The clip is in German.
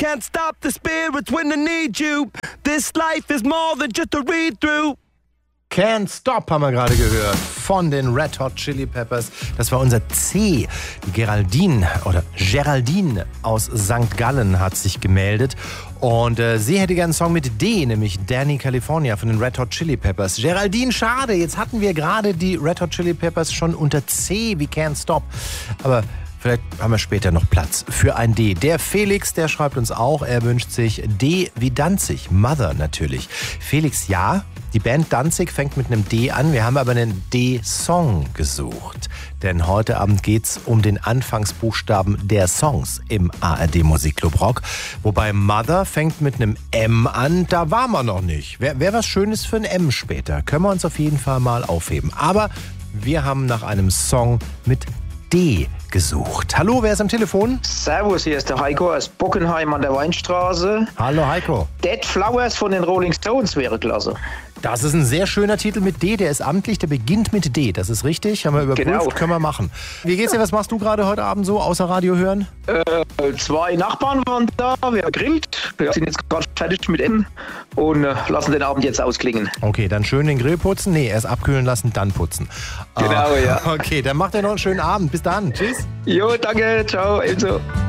can't stop the spirits when they need you. This life is more than just a read-through. Can't Stop haben wir gerade gehört von den Red Hot Chili Peppers. Das war unser C. Die Geraldine aus St. Gallen hat sich gemeldet. Und sie hätte gerne einen Song mit D, nämlich Danny California von den Red Hot Chili Peppers. Geraldine, schade, jetzt hatten wir gerade die Red Hot Chili Peppers schon unter C wie Can't Stop. Aber vielleicht haben wir später noch Platz für ein D. Der Felix, der schreibt uns auch, er wünscht sich D wie Danzig. Mother natürlich. Felix, ja, die Band Danzig fängt mit einem D an. Wir haben aber einen D-Song gesucht. Denn heute Abend geht's um den Anfangsbuchstaben der Songs im ARD Musikclub Rock. Wobei Mother fängt mit einem M an. Da waren wir noch nicht. Wär was Schönes für ein M später. Können wir uns auf jeden Fall mal aufheben. Aber wir haben nach einem Song mit D gesucht. Hallo, wer ist am Telefon? Servus, hier ist der Heiko aus Bockenheim an der Weinstraße. Hallo Heiko. Dead Flowers von den Rolling Stones wäre klasse. Das ist ein sehr schöner Titel mit D, der ist amtlich, der beginnt mit D, das ist richtig, haben wir überprüft, Genau. Können wir machen. Wie geht's dir, was machst du gerade heute Abend so, außer Radio hören? 2 Nachbarn waren da, wir haben gegrillt, wir sind jetzt gerade fertig mit Essen und lassen den Abend jetzt ausklingen. Okay, dann schön den Grill putzen, erst abkühlen lassen, dann putzen. Genau, ja. Okay, dann macht ihr noch einen schönen Abend, bis dann, tschüss. Jo, danke, ciao, ebenso.